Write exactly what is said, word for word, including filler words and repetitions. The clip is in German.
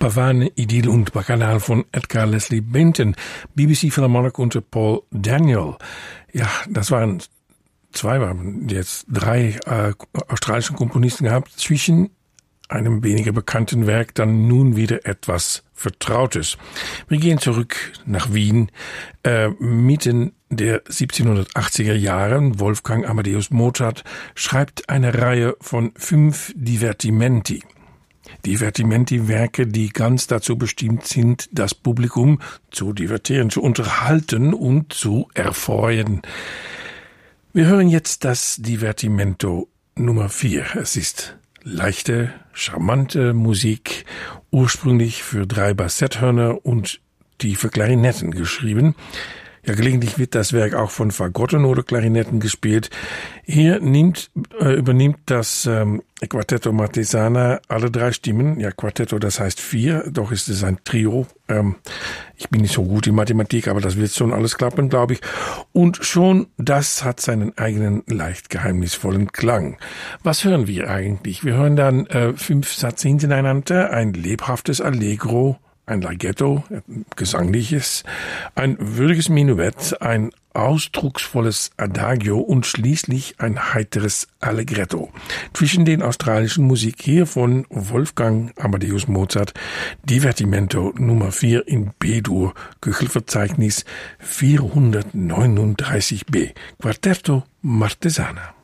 Pavane, Idyll und Bacchanal von Edgar Leslie Benton, B B C Philharmonic unter Paul Daniel. Ja, das waren zwei, wir haben jetzt drei äh, australische Komponisten gehabt, zwischen einem weniger bekannten Werk dann nun wieder etwas Vertrautes. Wir gehen zurück nach Wien, äh, mitten der siebzehnhundertachtziger Jahren. Wolfgang Amadeus Mozart schreibt eine Reihe von fünf Divertimenti. Divertimenti-Werke, die ganz dazu bestimmt sind, das Publikum zu divertieren, zu unterhalten und zu erfreuen. Wir hören jetzt das Divertimento Nummer vier. Es ist leichte, charmante Musik, ursprünglich für drei Bassetthörner und tiefe Klarinetten geschrieben. Ja, gelegentlich wird das Werk auch von Fagotten oder Klarinetten gespielt. Hier nimmt, äh, übernimmt das ähm, Quartetto Martesana alle drei Stimmen. Ja, Quartetto, das heißt vier, doch ist es ein Trio. Ähm, ich bin nicht so gut in Mathematik, aber das wird schon alles klappen, glaube ich. Und schon das hat seinen eigenen, leicht geheimnisvollen Klang. Was hören wir eigentlich? Wir hören dann äh, fünf Sätze hintereinander, ein lebhaftes Allegro, ein Larghetto, ein gesangliches, ein würdiges Menuett, ein ausdrucksvolles Adagio und schließlich ein heiteres Allegretto. Zwischen den australischen Musik hier von Wolfgang Amadeus Mozart, Divertimento Nummer vier in B-Dur, Köchelverzeichnis vierhundertneununddreißig b, Quartetto Martesana.